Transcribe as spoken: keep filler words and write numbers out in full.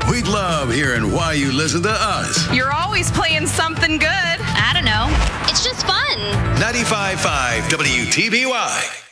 We'd love hearing why you listen to us. You're always playing something good. I don't know. It's just fun. ninety-five point five W T B Y.